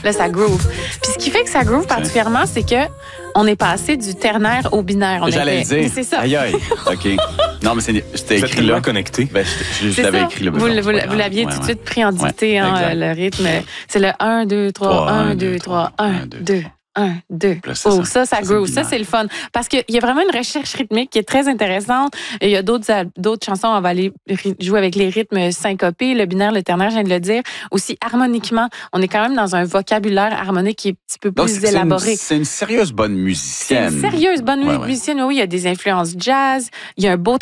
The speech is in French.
Là, ça groove. Puis ce qui fait que ça groove particulièrement, c'est que on est passé du ternaire au binaire. J'allais le dire. C'est ça. Aïe, aïe. OK. Non, mais c'était écrit là. Connecté. Ben, je l'avais écrit là. Vous l'aviez tout de suite pris en dictée, le rythme. C'est le 1, 2, 3, 1, 2, 3, 1, 2. 1, 2. Oh, ça groove. Ça, c'est le fun. Parce qu'il y a vraiment une recherche rythmique qui est très intéressante. Et il y a d'autres chansons, on va aller jouer avec les rythmes syncopés, le binaire, le ternaire, je viens de le dire. Aussi, harmoniquement, on est quand même dans un vocabulaire harmonique qui est un petit peu plus élaboré. C'est une sérieuse bonne musicienne. C'est une sérieuse bonne musicienne. Oui, il y a des influences jazz, il y a un beau